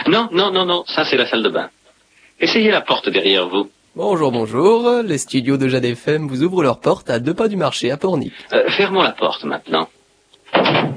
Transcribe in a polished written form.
Non, non, non, non, ça c'est la salle de bain. Essayez la porte derrière vous. Bonjour, bonjour. Les studios de Jade FM vous ouvrent leurs portes à 2 pas du marché à Pornic. Fermons la porte maintenant.